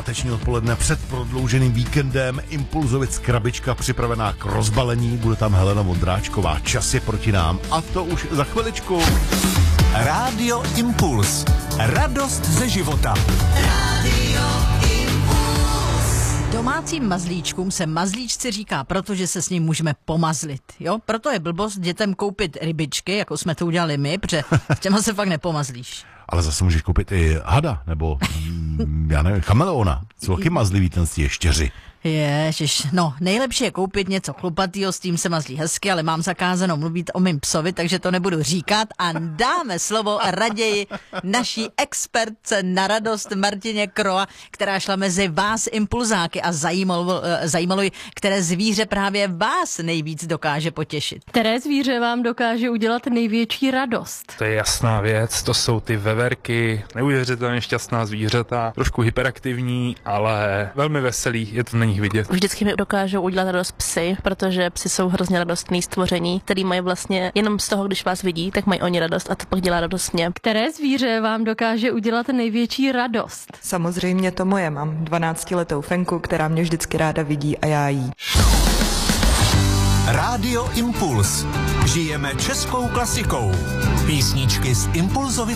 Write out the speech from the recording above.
páteční odpoledne před prodlouženým víkendem. Impulzovic krabička připravená k rozbalení. Bude tam Helena Vondráčková. Čas je proti nám. A to už za chviličku. Rádio Impuls. Radost ze života. Domácím mazlíčkům se mazlíčci říká, protože se s ním můžeme pomazlit. Jo? Proto je blbost dětem koupit rybičky, jako jsme to udělali my, protože s těma se fakt nepomazlíš. Ale zase můžeš koupit i hada, nebo já nevím, chameleona. Co taky mazliví ten ještěři. Ježiš, no, nejlepší je koupit něco chlupatýho, s tím se mazlí hezky, ale mám zakázáno mluvit o mým psovi, takže to nebudu říkat a dáme slovo raději naší expertce na radost Martině Kroa, která šla mezi vás impulzáky a zajímalo ji, které zvíře právě vás nejvíc dokáže potěšit. Které zvíře vám dokáže udělat největší radost? To je jasná věc, to jsou ty veverky, neuvěřitelně šťastná zvířata, trošku hyperaktivní, ale velmi veselý, je to na nich vidět. Vždycky mi dokážou udělat radost psy, protože psy jsou hrozně radostný stvoření, který mají vlastně jenom z toho, když vás vidí, tak mají oni radost a to pak dělá radost mě. Které zvíře vám dokáže udělat největší radost? Samozřejmě to moje, mám 12letou Fenku, která mě vždycky ráda vidí a já jí. Rádio Impuls. Žijeme českou klasikou. Písničky z Impulzovic